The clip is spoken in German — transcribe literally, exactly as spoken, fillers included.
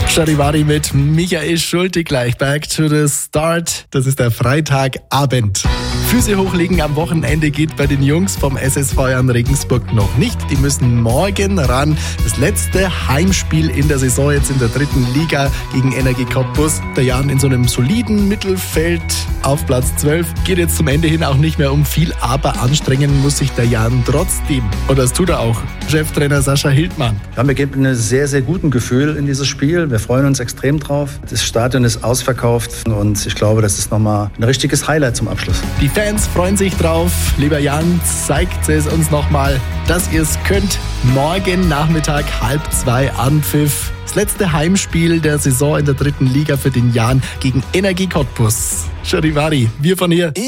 Charivari mit Michael Schulte gleich. Back to the start. Das ist der Freitagabend. Füße hochlegen am Wochenende geht bei den Jungs vom S S V Jan Regensburg noch nicht. Die müssen morgen ran. Das letzte Heimspiel in der Saison jetzt in der dritten Liga gegen Energie Cottbus. Der Jan in so einem soliden Mittelfeld auf Platz zwölf. Geht jetzt zum Ende hin auch nicht mehr um viel, aber anstrengen muss sich der Jan trotzdem. Und das tut er auch. Cheftrainer Sascha Hildmann. Ja, wir geben ein sehr, sehr guten Gefühl in dieses Spiel. Wir freuen uns extrem drauf. Das Stadion ist ausverkauft und ich glaube, das ist nochmal ein richtiges Highlight zum Abschluss. Die Fans freuen sich drauf. Lieber Jan, zeigt es uns nochmal, dass ihr es könnt. Morgen Nachmittag halb zwei Anpfiff. Das letzte Heimspiel der Saison in der dritten Liga für den Jan gegen Energie Cottbus. Charivari, wir von hier.